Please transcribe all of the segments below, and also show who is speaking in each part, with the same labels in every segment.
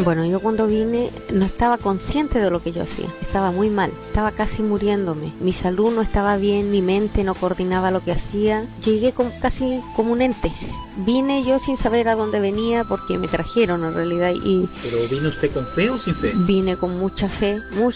Speaker 1: Bueno, yo cuando vine no estaba consciente de lo que yo hacía. Estaba muy mal, estaba casi muriéndome. Mi salud no estaba bien, mi mente no coordinaba lo que hacía. Llegué casi como un ente. Vine yo sin saber a dónde venía porque me trajeron en realidad.
Speaker 2: ¿Pero vino usted con fe o sin fe?
Speaker 1: Vine con mucha fe,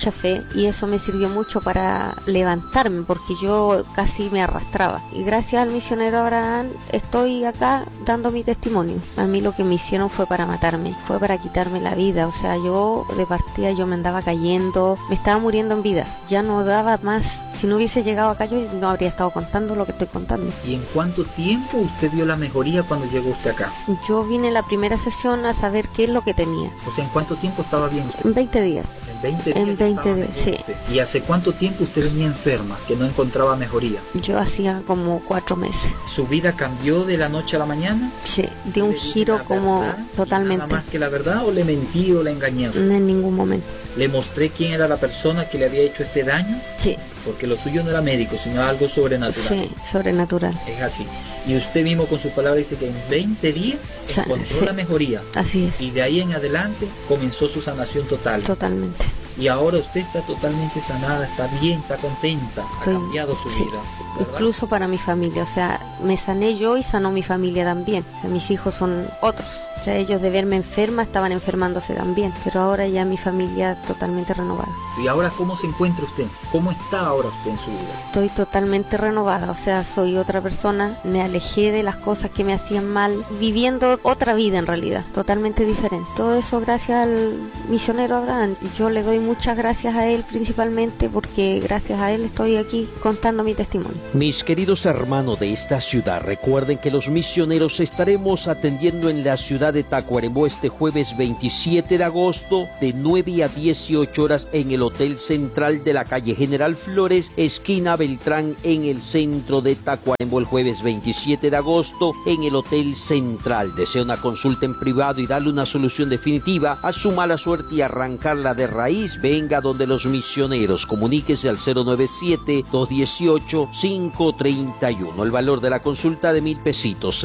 Speaker 1: y eso me sirvió mucho para levantarme porque yo casi me arrastraba. Y gracias al misionero Abraham estoy acá dando mi testimonio. A mí lo que me hicieron fue para matarme, fue para quitarme la vida. O sea, yo de partida yo me andaba cayendo, me estaba muriendo en vida. Ya no daba más. Si no hubiese llegado acá yo no habría estado contando lo que estoy contando.
Speaker 2: ¿Y en cuánto tiempo usted vio la mejoría cuando llegó usted acá?
Speaker 1: Yo vine en la primera sesión a saber qué es lo que tenía.
Speaker 2: O sea, ¿en cuánto tiempo estaba bien usted?
Speaker 1: En 20 días.
Speaker 2: En 20 días,
Speaker 1: sí.
Speaker 2: ¿Y hace cuánto tiempo usted venía enferma, que no encontraba mejoría?
Speaker 1: Yo hacía como 4 meses.
Speaker 2: ¿Su vida cambió de la noche a la mañana?
Speaker 1: Sí, de un giro como totalmente.
Speaker 2: ¿Nada más que la verdad o le mentí o le engañé?
Speaker 1: No, en ningún momento.
Speaker 2: ¿Le mostré quién era la persona que le había hecho este daño?
Speaker 1: Sí.
Speaker 2: Porque lo suyo no era médico, sino algo sobrenatural.
Speaker 1: Sí, sobrenatural.
Speaker 2: Es así. Y usted mismo con su palabra dice que en 20 días encontró la mejoría.
Speaker 1: Así es.
Speaker 2: Y de ahí en adelante comenzó su sanación total.
Speaker 1: Totalmente.
Speaker 2: Y ahora usted está totalmente sanada, está bien, está contenta, ha cambiado su vida, ¿verdad?
Speaker 1: Incluso para mi familia, o sea, me sané yo y sanó mi familia también. O sea, mis hijos son otros. O sea, ellos de verme enferma estaban enfermándose también, pero ahora ya mi familia totalmente renovada.
Speaker 2: ¿Y ahora cómo se encuentra usted? ¿Cómo está ahora usted en su vida?
Speaker 1: Estoy totalmente renovada, o sea, soy otra persona, me alejé de las cosas que me hacían mal, viviendo otra vida en realidad, totalmente diferente. Todo eso gracias al misionero Abraham. Yo le doy muchas gracias a él principalmente porque gracias a él estoy aquí contando mi testimonio.
Speaker 3: Mis queridos hermanos de esta ciudad, recuerden que los misioneros estaremos atendiendo en la ciudad de Tacuarembó este jueves 27 de agosto de 9 a 18 horas en el Hotel Central de la calle General Flores, esquina Beltrán, en el centro de Tacuarembó, el jueves 27 de agosto en el Hotel Central. Desea una consulta en privado y darle una solución definitiva a su mala suerte y arrancarla de raíz. Venga donde los misioneros, comuníquese al 097-218-531. El valor de la consulta de 1,000 pesitos,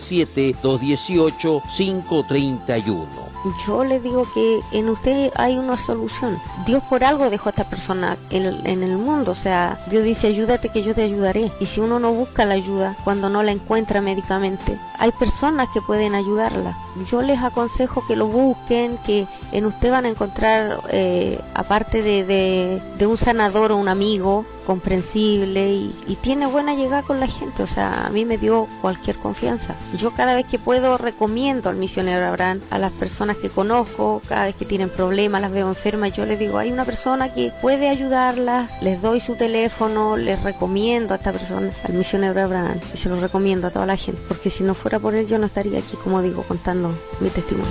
Speaker 3: 097-218-531.
Speaker 1: Yo le digo que en usted hay una solución. Dios por algo dejó a esta persona en el mundo. O sea, Dios dice, ayúdate que yo te ayudaré. Y si uno no busca la ayuda cuando no la encuentra médicamente, hay personas que pueden ayudarla. Yo les aconsejo que lo busquen, que en usted van a encontrar, aparte de un sanador o un amigo comprensible y tiene buena llegada con la gente. O sea, a mí me dio cualquier confianza. Yo cada vez que puedo recomiendo al misionero Abraham a las personas que conozco, cada vez que tienen problemas, las veo enfermas, yo les digo, hay una persona que puede ayudarlas, les doy su teléfono, les recomiendo a esta persona, al misionero Abraham, y se lo recomiendo a toda la gente, porque si no fuera por él yo no estaría aquí, como digo, contando mi testimonio.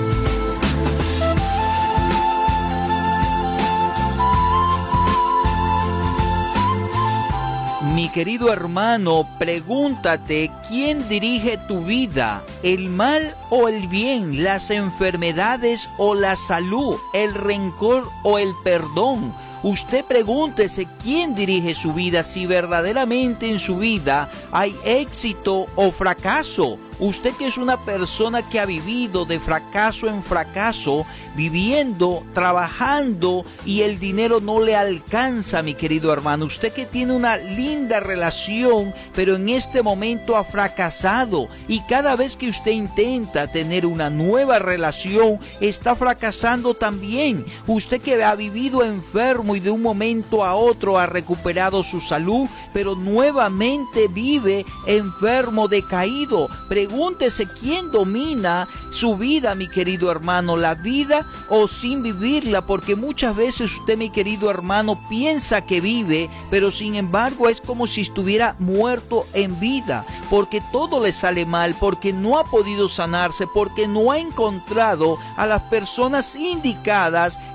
Speaker 4: Mi querido hermano, pregúntate, ¿quién dirige tu vida? ¿El mal o el bien? ¿Las enfermedades o la salud? ¿El rencor o el perdón? Usted pregúntese quién dirige su vida, si verdaderamente en su vida hay éxito o fracaso. Usted que es una persona que ha vivido de fracaso en fracaso, viviendo, trabajando y el dinero no le alcanza, mi querido hermano. Usted que tiene una linda relación, pero en este momento ha fracasado y cada vez que usted intenta tener una nueva relación, está fracasando también. Usted que ha vivido enfermo y de un momento a otro ha recuperado su salud, pero nuevamente vive enfermo, decaído. Pregúntese quién domina su vida, mi querido hermano, la vida o sin vivirla, porque muchas veces usted, mi querido hermano, piensa que vive, pero sin embargo es como si estuviera muerto en vida, porque todo le sale mal, porque no ha podido sanarse, porque no ha encontrado a las personas indicadas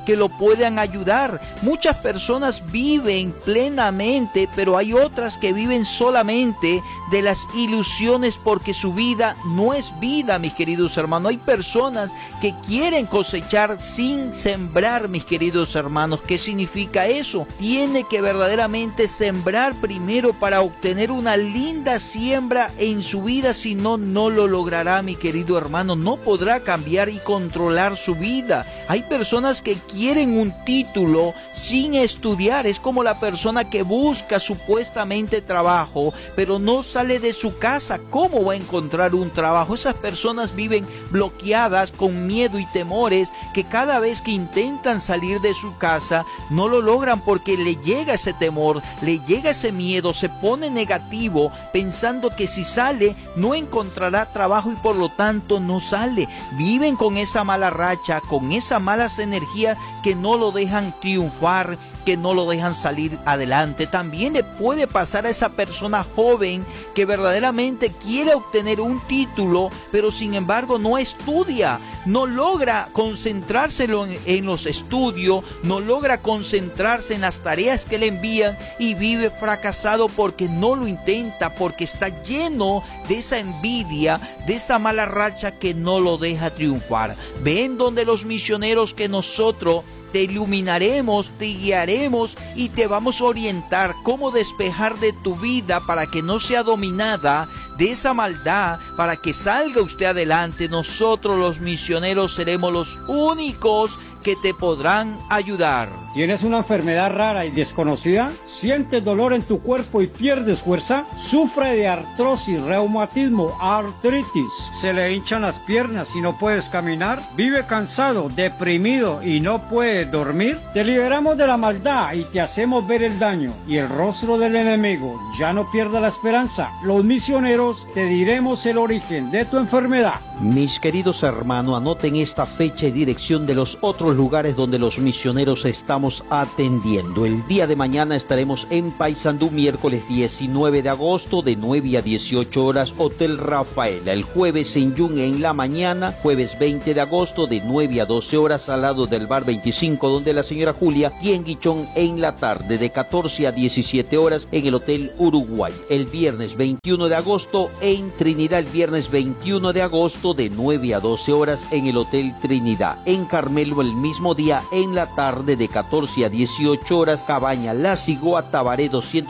Speaker 4: que lo puedan ayudar. Muchas personas viven plenamente, pero hay otras que viven solamente de las ilusiones porque su vida no es vida, mis queridos hermanos. Hay personas que quieren cosechar sin sembrar, mis queridos hermanos. ¿Qué significa eso? Tiene que verdaderamente sembrar primero para obtener una linda siembra en su vida, si no, no lo logrará, mi querido hermano. No podrá cambiar y controlar su vida. Hay personas que quieren un título sin estudiar. Es como la persona que busca supuestamente trabajo, pero no sale de su casa. ¿Cómo va a encontrar un trabajo? Esas personas viven bloqueadas con miedo y temores, que cada vez que intentan salir de su casa no lo logran porque le llega ese temor, le llega ese miedo, se pone negativo pensando que si sale no encontrará trabajo y por lo tanto no sale. Viven con esa mala racha, con esas malas energías que no lo dejan triunfar, que no lo dejan salir adelante. También le puede pasar a esa persona joven que verdaderamente quiere obtener un título, pero sin embargo no estudia, no logra concentrarse en los estudios, no logra concentrarse en las tareas que le envían y vive fracasado porque no lo intenta, porque está lleno de esa envidia, de esa mala racha que no lo deja triunfar. Ven donde los misioneros que nosotros te iluminaremos, te guiaremos y te vamos a orientar cómo despejar de tu vida para que no sea dominada de esa maldad, para que salga usted adelante. Nosotros los misioneros seremos los únicos que te podrán ayudar.
Speaker 5: ¿Tienes una enfermedad rara y desconocida? ¿Sientes dolor en tu cuerpo y pierdes fuerza? ¿Sufre de artrosis, reumatismo, artritis? ¿Se le hinchan las piernas y no puedes caminar? ¿Vive cansado, deprimido y no puedes dormir? Te liberamos de la maldad y te hacemos ver el daño y el rostro del enemigo. Ya no pierda la esperanza. Los misioneros te diremos el origen de tu enfermedad.
Speaker 3: Mis queridos hermanos, anoten esta fecha y dirección de los otros lugares donde los misioneros estamos atendiendo. El día de mañana estaremos en Paysandú, miércoles 19 de agosto de 9 a 18 horas, Hotel Rafaela. El jueves en Yungue en la mañana, jueves 20 de agosto de 9 a 12 horas al lado del bar 25 donde la señora Julia, y en Guichón en la tarde de 14 a 17 horas en el Hotel Uruguay. El viernes 21 de agosto en Trinidad, el viernes 21 de agosto de 9 a 12 horas en el Hotel Trinidad. En Carmelo el mismo día en la tarde de 14 a 18 horas, Cabaña La Cigua, Tabaré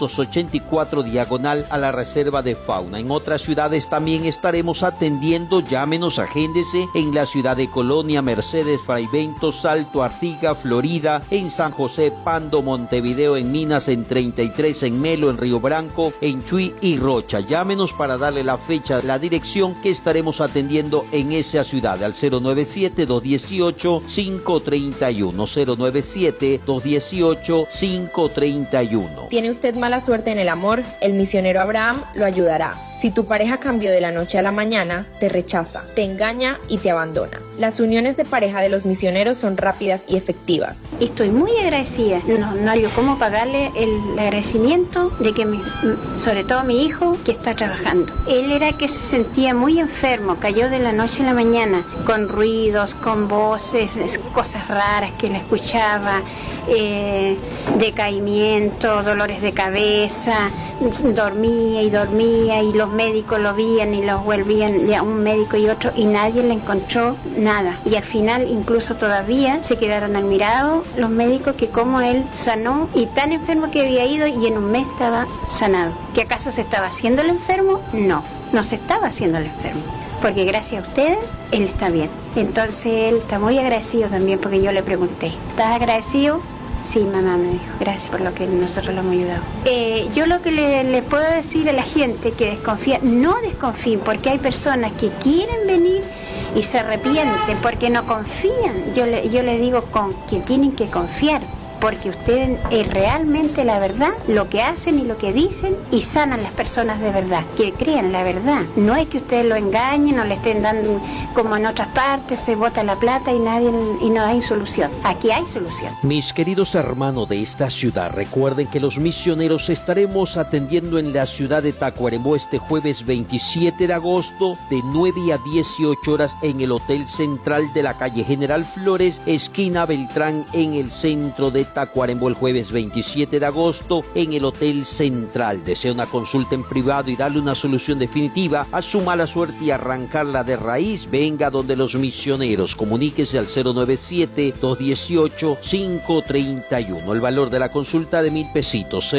Speaker 3: 284 diagonal a la Reserva de Fauna. En otras ciudades también estaremos atendiendo. Llámenos, agéndese en la ciudad de Colonia, Mercedes, Fraivento, Salto, Artigas, Florida, en San José, Pando, Montevideo, en Minas, en 33, en Melo, en Río Branco, en Chuy y Rocha. Llámenos para darle la fecha, la dirección que estaremos atendiendo en esa ciudad al 097-218-531, 097-218-531.
Speaker 6: ¿Tiene usted mala suerte en el amor? El misionero Abraham lo ayudará. Si tu pareja cambió de la noche a la mañana, te rechaza, te engaña y te abandona. Las uniones de pareja de los misioneros son rápidas y efectivas.
Speaker 7: Estoy muy agradecida. No hay cómo pagarle el agradecimiento de que, sobre todo mi hijo, que está trabajando. Él era que se sentía muy enfermo, cayó de la noche a la mañana, con ruidos, con voces, cosas raras que él escuchaba, decaimiento, dolores de cabeza, dormía y los médicos lo veían y los volvían a un médico y otro y nadie le encontró nada. Y al final incluso todavía se quedaron admirados los médicos que cómo él sanó y tan enfermo que había ido y en un mes estaba sanado. ¿Que acaso se estaba haciendo el enfermo? No se estaba haciendo el enfermo. Porque gracias a ustedes, él está bien. Entonces él está muy agradecido también porque yo le pregunté, ¿estás agradecido? Sí, mamá, me dijo, gracias por lo que nosotros lo hemos ayudado. Yo lo que le puedo decir a la gente que desconfía, no desconfíen, porque hay personas que quieren venir y se arrepienten porque no confían. Yo le digo que tienen que confiar, porque ustedes realmente la verdad, lo que hacen y lo que dicen, y sanan las personas de verdad, que crean la verdad. No es que ustedes lo engañen o le estén dando, como en otras partes, se bota la plata y no hay solución. Aquí hay solución.
Speaker 3: Mis queridos hermanos de esta ciudad, recuerden que los misioneros estaremos atendiendo en la ciudad de Tacuarembó este jueves 27 de agosto de 9 a 18 horas en el Hotel Central de la calle General Flores, esquina Beltrán, en el centro de Tacuarembó, el jueves 27 de agosto en el Hotel Central. Desea una consulta en privado y darle una solución definitiva a su mala suerte y arrancarla de raíz. Venga donde los misioneros. Comuníquese al 097-218-531. El valor de la consulta de 1,000 pesitos.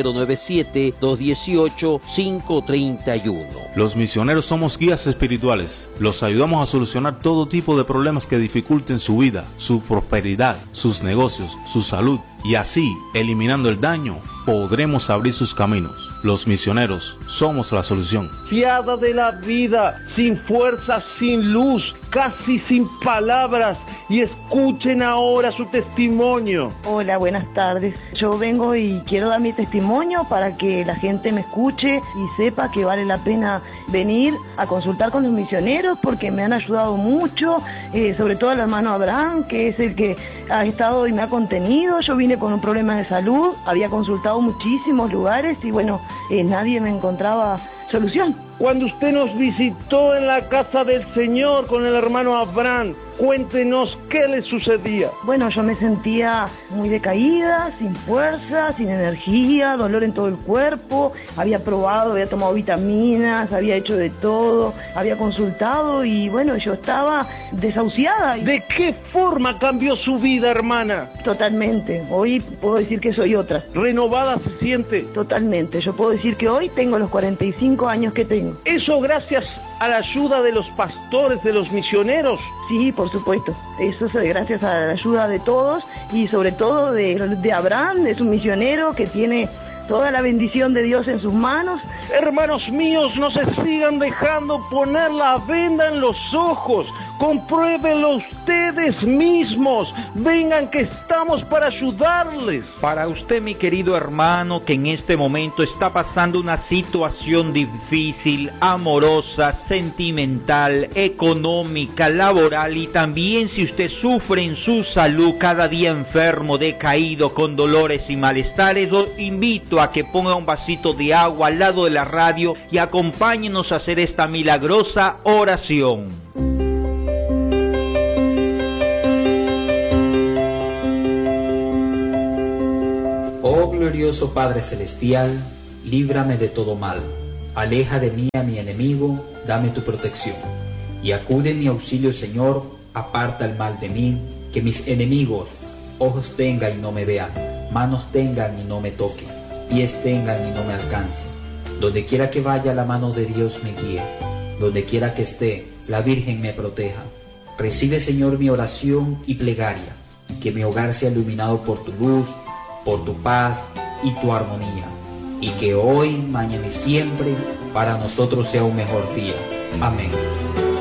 Speaker 3: 097-218-531.
Speaker 8: Los misioneros somos guías espirituales. Los ayudamos a solucionar todo tipo de problemas que dificulten su vida, su prosperidad, sus negocios, su salud, y así, eliminando el daño, podremos abrir sus caminos. Los misioneros somos la solución.
Speaker 9: Fiada de la vida, sin fuerza, sin luz, casi sin palabras, y escuchen ahora su testimonio.
Speaker 10: Hola, buenas tardes. Yo vengo y quiero dar mi testimonio para que la gente me escuche y sepa que vale la pena venir a consultar con los misioneros, porque me han ayudado mucho, sobre todo el hermano Abraham, que es el que ha estado y me ha contenido. Yo vine con un problema de salud, había consultado muchísimos lugares y bueno, nadie me encontraba solución.
Speaker 9: Cuando usted nos visitó en la casa del Señor con el hermano Abraham, cuéntenos qué le sucedía.
Speaker 10: Bueno, yo me sentía muy decaída, sin fuerza, sin energía, dolor en todo el cuerpo. Había probado, había tomado vitaminas, había hecho de todo, había consultado y bueno, yo estaba desahuciada.
Speaker 9: ¿De qué forma cambió su vida, hermana?
Speaker 10: Totalmente. Hoy puedo decir que soy otra.
Speaker 9: ¿Renovada se siente?
Speaker 10: Totalmente. Yo puedo decir que hoy tengo los 45 años que tengo.
Speaker 9: ¿Eso gracias a la ayuda de los pastores, de los misioneros?
Speaker 10: Sí, por supuesto. Eso es gracias a la ayuda de todos y sobre todo de Abraham, es un misionero que tiene toda la bendición de Dios en sus manos.
Speaker 9: Hermanos míos, no se sigan dejando poner la venda en los ojos. Compruébenlo ustedes mismos. Vengan que estamos para ayudarles.
Speaker 4: Para usted, mi querido hermano, que en este momento está pasando una situación difícil, amorosa, sentimental, económica, laboral, y también si usted sufre en su salud, cada día enfermo, decaído, con dolores y malestares, lo invito a que ponga un vasito de agua al lado de la radio y acompáñenos a hacer esta milagrosa oración.
Speaker 2: Oh glorioso Padre Celestial, líbrame de todo mal, aleja de mí a mi enemigo, dame tu protección, y acude en mi auxilio, Señor, aparta el mal de mí, que mis enemigos ojos tengan y no me vean, manos tengan y no me toquen, pies tengan y no me alcancen. Donde quiera que vaya, la mano de Dios me guíe, donde quiera que esté, la Virgen me proteja. Recibe, Señor, mi oración y plegaria, que mi hogar sea iluminado por tu luz, por tu paz y tu armonía, y que hoy, mañana y siempre para nosotros sea un mejor día. Amén.